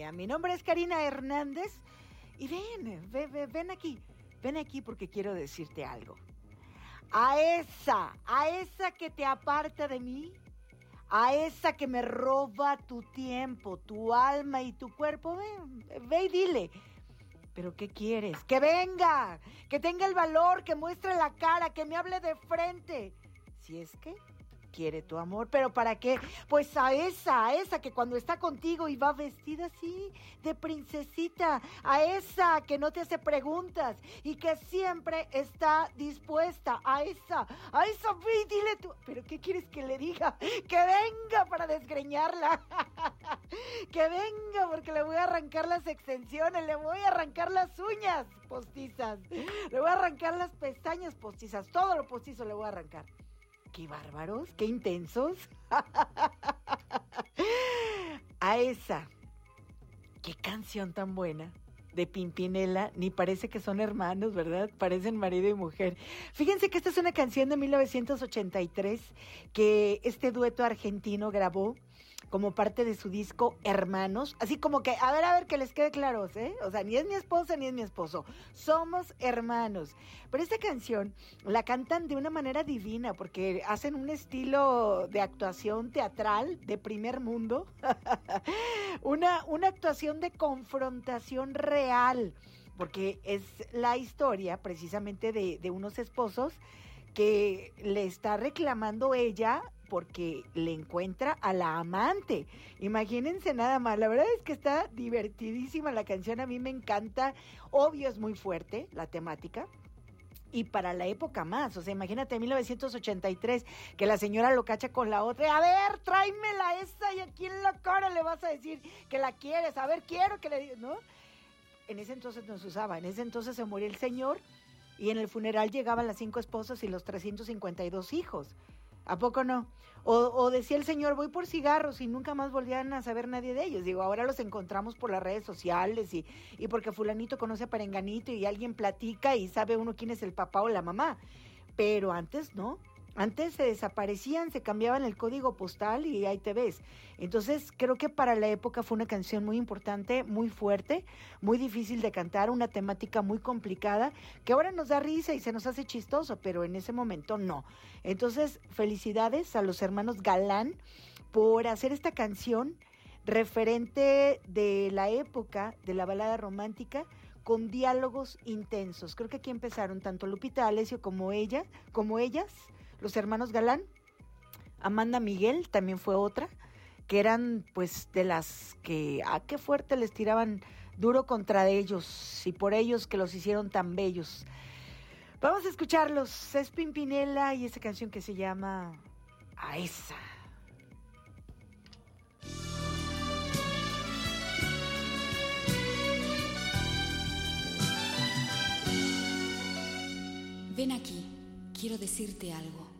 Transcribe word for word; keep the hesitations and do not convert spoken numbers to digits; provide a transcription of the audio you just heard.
mía. Mi nombre es Karina Hernández y ven, ven, ven, ven aquí, ven aquí porque quiero decirte algo. A esa, a esa que te aparta de mí, a esa que me roba tu tiempo, tu alma y tu cuerpo, ve, ve y dile. ¿Pero qué quieres? ¡Que venga! ¡Que tenga el valor! ¡Que muestre la cara! ¡Que me hable de frente! Si es que quiere tu amor. ¿Pero para qué? Pues a esa, a esa que cuando está contigo y va vestida así, de princesita. A esa que no te hace preguntas y que siempre está dispuesta. A esa, a esa, ve y dile tú. ¿Pero qué quieres que le diga? ¡Que venga para desgreñarla! ¡Que venga porque le voy a arrancar las extensiones! ¡Le voy a arrancar las uñas postizas! ¡Le voy a arrancar las pestañas postizas! Todo lo postizo le voy a arrancar. ¡Qué bárbaros! ¡Qué intensos! A esa. ¡Qué canción tan buena! De Pimpinela, ni parece que son hermanos, ¿verdad? Parecen marido y mujer. Fíjense que esta es una canción de mil novecientos ochenta y tres que este dueto argentino grabó como parte de su disco Hermanos, así como que, a ver, a ver, que les quede claro, ¿eh? O sea, ni es mi esposa ni es mi esposo, somos hermanos. Pero esta canción la cantan de una manera divina, porque hacen un estilo de actuación teatral de primer mundo, una, una actuación de confrontación real, porque es la historia precisamente de, de unos esposos que le está reclamando ella porque le encuentra a la amante. Imagínense nada más, la verdad es que está divertidísima la canción, a mí me encanta, obvio es muy fuerte la temática, y para la época más, o sea, imagínate mil novecientos ochenta y tres, que la señora lo cacha con la otra, a ver, tráemela esa, y aquí en la cara le vas a decir que la quieres, a ver, quiero que le digas, ¿no? En ese entonces no se usaba, en ese entonces se murió el señor, y en el funeral llegaban las cinco esposas y los trescientos cincuenta y dos hijos. ¿A poco no? O, o decía el señor, voy por cigarros, y nunca más volvían a saber nadie de ellos. Digo, ahora los encontramos por las redes sociales y, y porque fulanito conoce a perenganito y alguien platica y sabe uno quién es el papá o la mamá. Pero antes no. Antes se desaparecían, se cambiaban el código postal y ahí te ves. Entonces creo que para la época fue una canción muy importante, muy fuerte, muy difícil de cantar, una temática muy complicada, que ahora nos da risa y se nos hace chistoso, pero en ese momento no. Entonces felicidades a los hermanos Galán por hacer esta canción referente de la época de la balada romántica, con diálogos intensos. Creo que aquí empezaron tanto Lupita D'Alessio como ella, como ellas, los hermanos Galán. Amanda Miguel también fue otra, que eran pues de las que, ah, qué fuerte les tiraban duro contra ellos, y por ellos que los hicieron tan bellos. Vamos a escucharlos, es Pimpinela y esa canción que se llama A esa. Ven aquí, quiero decirte algo.